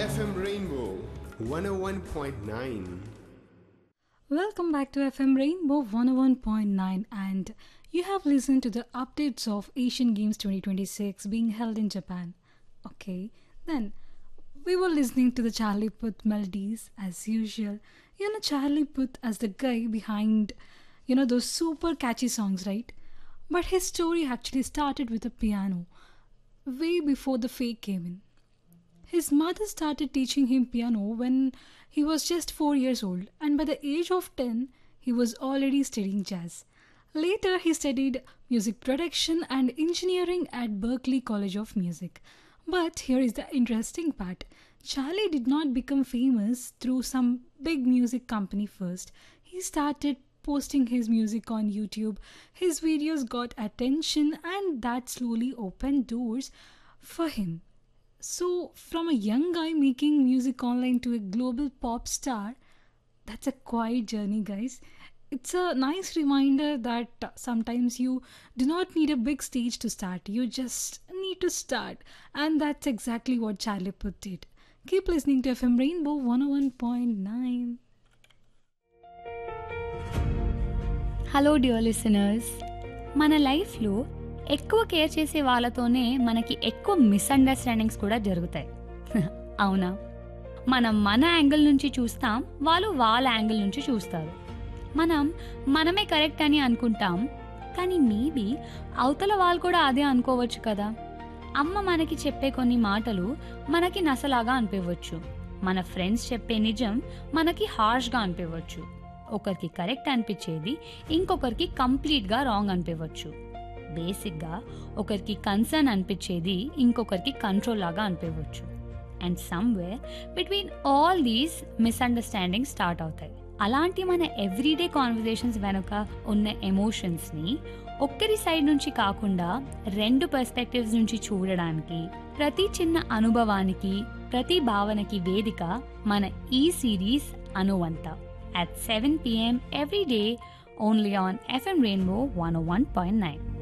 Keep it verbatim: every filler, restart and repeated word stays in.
F M Rainbow one oh one point nine. Welcome back to F M Rainbow one oh one point nine, and you have listened to the updates of Asian Games twenty twenty-six being held in Japan. Okay, then we were listening to the Charlie Puth melodies as usual. You know Charlie Puth as the guy behind, you know, those super catchy songs, right? But his story actually started with a piano way before the fake came in. His mother started teaching him piano when he was just four years old, and by the age of ten, he was already studying jazz. Later, he studied music production and engineering at Berklee College of Music. But here is the interesting part. Charlie did not become famous through some big music company first. He started posting his music on YouTube. His videos got attention, and that slowly opened doors for him. So, from a young guy making music online to a global pop star, that's a quiet journey, guys. It's a nice reminder that uh, sometimes you do not need a big stage to start, you just need to start. And that's exactly what Charlie Puth did. Keep listening to F M Rainbow one oh one point nine. Hello dear listeners, మన లైఫ్లో ఎక్కువ care చేసే వాళ్ళతోనే మనకి ఎక్కువ misunderstandings కూడా జరుగుతాయి. అవునా? మనం మన యాంగిల్ నుంచి చూస్తాం, వాళ్ళు వాళ్ళ యాంగిల్ నుంచి చూస్తారు. మనం మనమే కరెక్ట్ అని అనుకుంటాం, కానీ మేబీ అవతల వాళ్ళు కూడా అదే అనుకోవచ్చు కదా. అమ్మ మనకి చెప్పే కొన్ని మాటలు మనకి నసలాగా అనిపించవచ్చు. మన ఫ్రెండ్స్ చెప్పే నిజం మనకి హార్ష్గా అనిపించవచ్చు. ఒకరికి కరెక్ట్ అనిపించేది ఇంకొకరికి కంప్లీట్గా రాంగ్ అనిపించవచ్చు. బేసిక్గా ఒకరికి కన్సర్న్ అనిపించేది ఇంకొకరికి కంట్రోల్ లాగా అనిపించవచ్చు. And somewhere between all these misunderstanding start అవుతాయి. అలాంటి మన ఎవ్రీడే కాన్వర్జేషన్స్ వెనుక ఉన్న ఎమోషన్స్ని ఒక్కరి సైడ్ నుంచి కాకుండా రెండు పర్స్పెక్టివ్స్ నుంచి చూడడానికి, ప్రతి చిన్న అనుభవానికి, ప్రతి భావనకి వేదిక మన ఈ series అనువంత. At seven p m every day, only on F M Rainbow one oh one point nine.